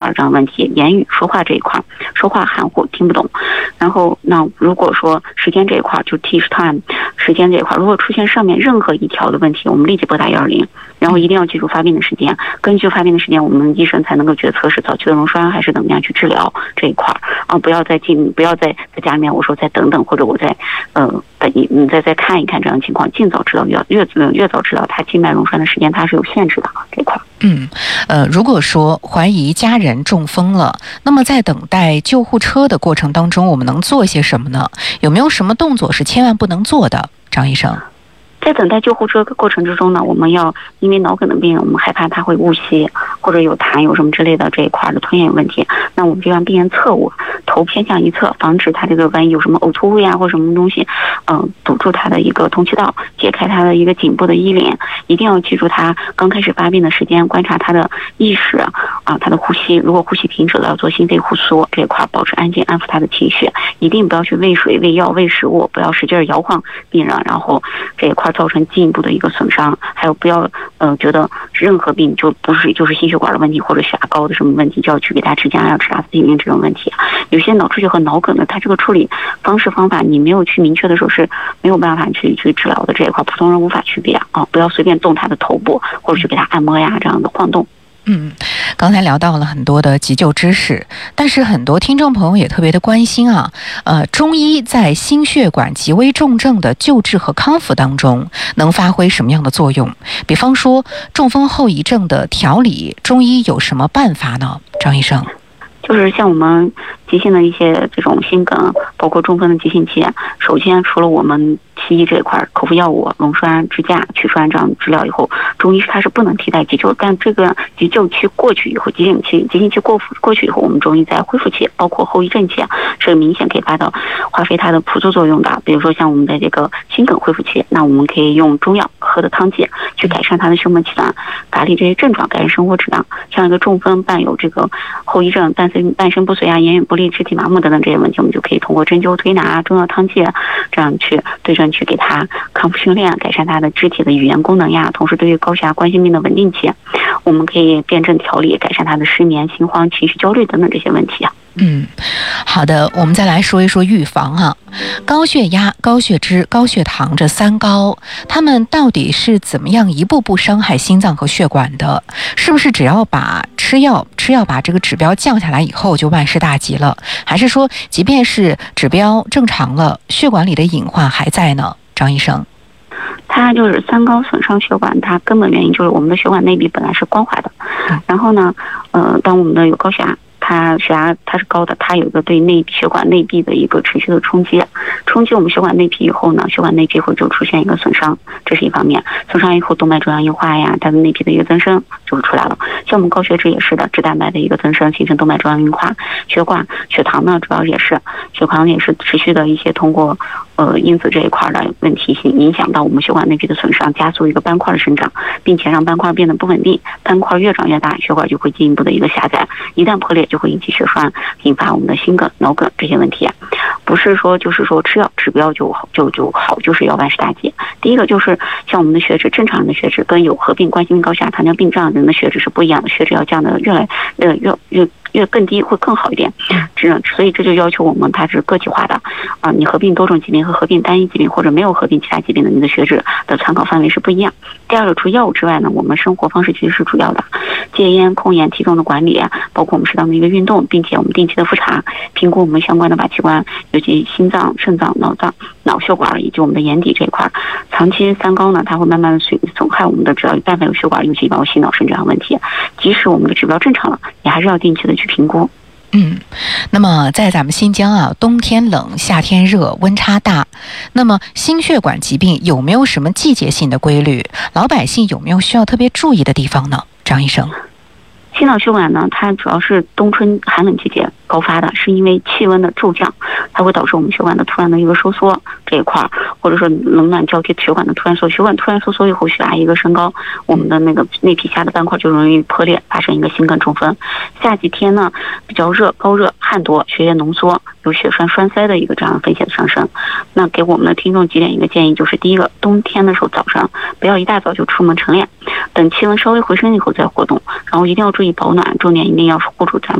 块这样的问题，言语说话这一块，说话含糊听不懂。然后那如果说时间这一块，就 teach time 时间这一块，如果出现上面任何一条的问题，我们立即拨打120，然后一定要记住发病的时间，根据发病的时间，我们医生才能够决策是早期的溶栓还是怎么样去治疗这一块啊，不要在家里面我说再等等，或者我再看一看这样的情况，尽早知道越早知道它静脉溶栓的时间它是有限制的这一块。 如果说怀疑家人中风了，那么在等待救护车的过程当中，我们能做些什么呢？有没有什么动作是千万不能做的，张医生？ 在等待救护车的过程之中呢，我们要因为脑梗的病人，我们害怕他会误吸或者有痰有什么之类的这一块的吞咽问题，那我们就让病人侧卧，头偏向一侧，防止他这个万一有什么呕吐物呀或什么东西，堵住他的一个通气道，解开他的一个颈部的衣领。一定要记住他刚开始发病的时间，观察他的意识他的呼吸，如果呼吸停止了，要做心肺复苏这一块，保持安静，安抚他的情绪，一定不要去喂水、喂药、喂食物，不要使劲摇晃病人，然后这一块造成进一步的一个损伤。还有不要觉得任何病就是心血管的问题或者血压高的什么问题就要去给他吃降压药、吃阿司匹林这种问题。有些脑出血和脑梗的，他这个处理方法你没有去明确的时候是没有办法去治疗的，这一块普通人无法区别不要随便动他的头部或者去给他按摩呀这样的晃动。 刚才聊到了很多的急救知识，但是很多听众朋友也特别的关心中医在心血管极危重症的救治和康复当中能发挥什么样的作用？比方说中风后遗症的调理，中医有什么办法呢？张医生。 就是像我们急性的一些这种心梗，包括中风的急性期，首先除了我们西医这一块口服药物、溶栓、支架、取栓这样治疗以后，中医它是不能替代急救。但这个急救期过去以后，急性期过去以后，我们中医在恢复期，包括后遗症期是明显可以发挥它的辅助作用的。比如说像我们的这个心梗恢复期，那我们可以用中药喝的汤剂去改善它的胸闷气短、乏力这些症状，改善生活质量。像一个中风伴有这个后遗症、半身不遂言语不利、肢体麻木等等这些问题，我们就可以通过针灸、推拿、中药汤剂这样去对症去给他康复训练，改善他的肢体的语言功能呀。同时对于高血压、冠心病的稳定期，我们可以辩证调理，改善他的失眠、心慌、情绪焦虑等等这些问题好的，我们再来说一说预防高血压、高血脂、高血糖这三高，他们到底是怎么样一步步伤害心脏和血管的？是不是只要把吃药把这个指标降下来以后就万事大吉了？还是说即便是指标正常了，血管里的隐患还在呢？张医生。 它就是三高损伤血管，它根本原因就是我们的血管内壁本来是光滑的，然后呢当我们的有高血压，血压它是高的，它有一个对血管内壁的一个持续的冲击我们血管内皮以后呢，血管内皮会就出现一个损伤，这是一方面。损伤以后动脉粥样硬化呀，它的内皮的一个增生就会出来了。像我们高血脂也是的，脂蛋白的一个增生形成动脉粥样硬化。血糖呢主要也是持续的一些通过因子这一块的问题性影响到我们血管内皮的损伤，加速一个斑块的生长，并且让斑块变得不稳定，斑块越长越大，血管就会进一步的一个狭窄，一旦破裂就会引起血栓，引发我们的心梗、脑梗这些问题。不是说就是说吃药指标就好，就是要万事大吉。第一个就是像我们的血脂，正常人的血脂跟有合并冠心病、高血压、糖尿病这样人的血脂是不一样的，血脂要降的越更低会更好一点。所以这就要求我们它是个体化的你合并多种疾病和合并单一疾病或者没有合并其他疾病的，你的血脂的参考范围是不一样。第二个，除药物之外呢，我们生活方式其实是主要的，戒烟、控烟、体重的管理，包括我们适当的一个运动，并且我们定期的复查，评估我们相关的把器官，尤其心脏、肾脏、脑血管以及我们的眼底这一块。长期三高呢，它会慢慢的损害我们的，只要但凡有血管，尤其包括心脑肾这样问题，即使我们的指标正常了，也还是要定期的去评估。 那么在咱们新疆冬天冷，夏天热，温差大，那么心血管疾病有没有什么季节性的规律？老百姓有没有需要特别注意的地方呢？张医生。 心脑血管呢，它主要是冬春寒冷季节高发的，是因为气温的骤降，它会导致我们血管的突然的一个收缩这一块，或者说冷暖交替，血管的突然收缩，血管突然收缩以后，血压一个升高，我们的那个内皮下的斑块就容易破裂，发生一个心梗中风。夏季天呢比较热，高热汗多，血液浓缩，有血栓栓塞的一个这样的风险上升。那给我们的听众几点一个建议，就是第一个，冬天的时候早上不要一大早就出门晨练，等气温稍微回升以后再活动，然后一定要注意保暖，重点一定要护住咱们